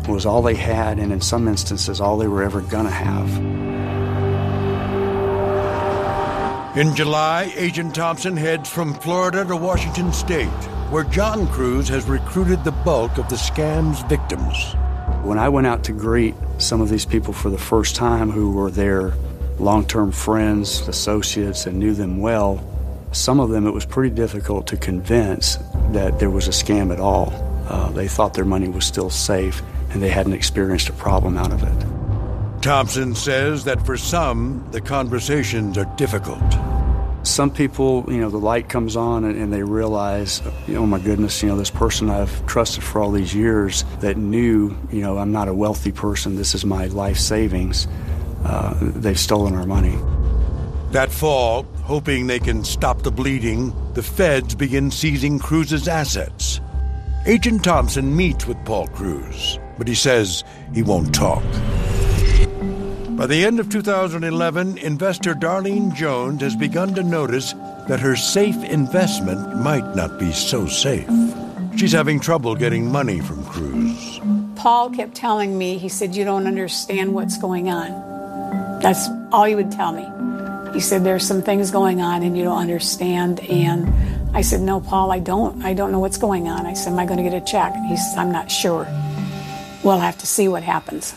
was all they had, and in some instances, all they were ever going to have. In July, Agent Thompson heads from Florida to Washington State, where John Cruz has recruited the bulk of the scam's victims. When I went out to greet some of these people for the first time who were their long-term friends, associates, and knew them well, some of them it was pretty difficult to convince that there was a scam at all. They thought their money was still safe, and they hadn't experienced a problem out of it. Thompson says that for some, the conversations are difficult. Some people, the light comes on and they realize, oh my goodness, this person I've trusted for all these years that knew, I'm not a wealthy person, this is my life savings, they've stolen our money. That fall, hoping they can stop the bleeding, the feds begin seizing Cruz's assets. Agent Thompson meets with Paul Cruz, but he says he won't talk. By the end of 2011, investor Darlene Jones has begun to notice that her safe investment might not be so safe. She's having trouble getting money from Cruz. Paul kept telling me, he said, you don't understand what's going on. That's all he would tell me. He said, there's some things going on and you don't understand. And I said, no, Paul, I don't know what's going on. I said, am I going to get a check? He said, I'm not sure. We'll have to see what happens.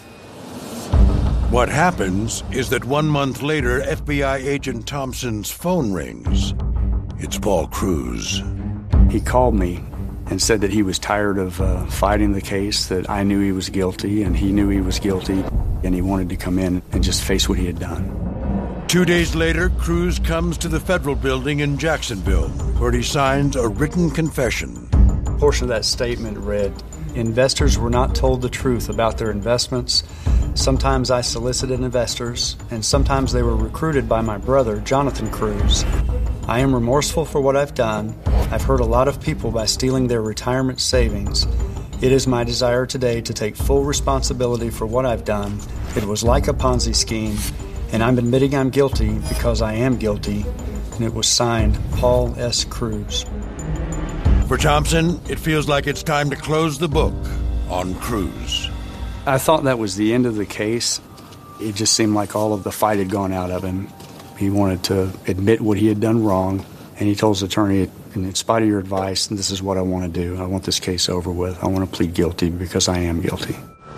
What happens is that 1 month later, FBI agent Thompson's phone rings. It's Paul Cruz. He called me and said that he was tired of fighting the case, that I knew he was guilty and he knew he was guilty, and he wanted to come in and just face what he had done. 2 days later, Cruz comes to the federal building in Jacksonville, where he signs a written confession. A portion of that statement read, investors were not told the truth about their investments. Sometimes I solicited investors, and sometimes they were recruited by my brother, Jonathan Cruz. I am remorseful for what I've done. I've hurt a lot of people by stealing their retirement savings. It is my desire today to take full responsibility for what I've done. It was like a Ponzi scheme, and I'm admitting I'm guilty because I am guilty. And it was signed, Paul S. Cruz. For Thompson, it feels like it's time to close the book on Cruz. I thought that was the end of the case. It just seemed like all of the fight had gone out of him. He wanted to admit what he had done wrong, and he told his attorney, in spite of your advice, this is what I want to do. I want this case over with. I want to plead guilty because I am guilty.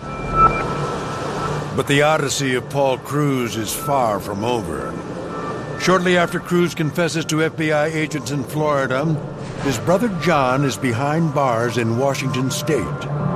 But the odyssey of Paul Cruz is far from over. Shortly after Cruz confesses to FBI agents in Florida, his brother John is behind bars in Washington State.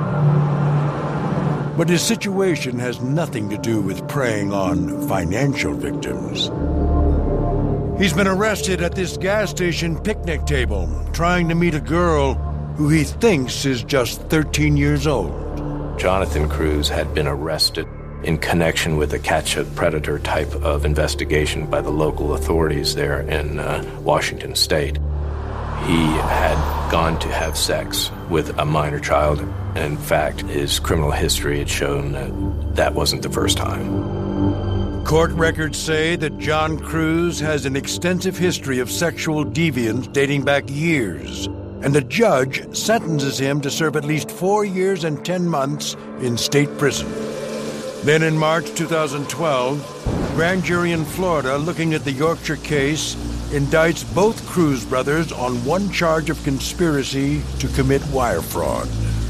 But his situation has nothing to do with preying on financial victims. He's been arrested at this gas station picnic table, trying to meet a girl who he thinks is just 13 years old. Jonathan Cruz had been arrested in connection with a catch-a-predator type of investigation by the local authorities there in Washington State. He had gone to have sex with a minor child. In fact, his criminal history had shown that wasn't the first time. Court records say that John Cruz has an extensive history of sexual deviance dating back years, and the judge sentences him to serve at least 4 years and 10 months in state prison. Then in March 2012, a grand jury in Florida looking at the Yorkshire case indicts both Cruz brothers on one charge of conspiracy to commit wire fraud.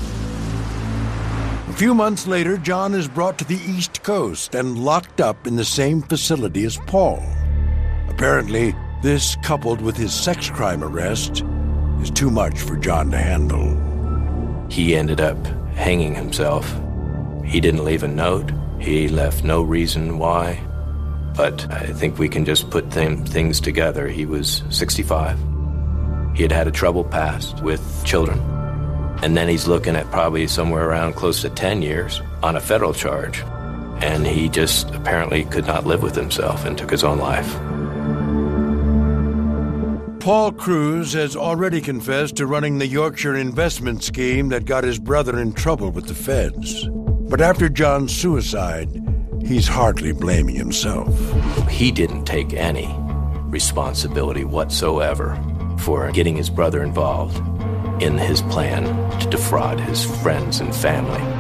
A few months later, John is brought to the East Coast and locked up in the same facility as Paul. Apparently, this, coupled with his sex crime arrest, is too much for John to handle. He ended up hanging himself. He didn't leave a note. He left no reason why. But I think we can just put things together. He was 65. He had had a troubled past with children. And then he's looking at probably somewhere around close to 10 years on a federal charge. And he just apparently could not live with himself and took his own life. Paul Cruz has already confessed to running the Yorkshire investment scheme that got his brother in trouble with the feds. But after John's suicide, he's hardly blaming himself. He didn't take any responsibility whatsoever for getting his brother involved in his plan to defraud his friends and family.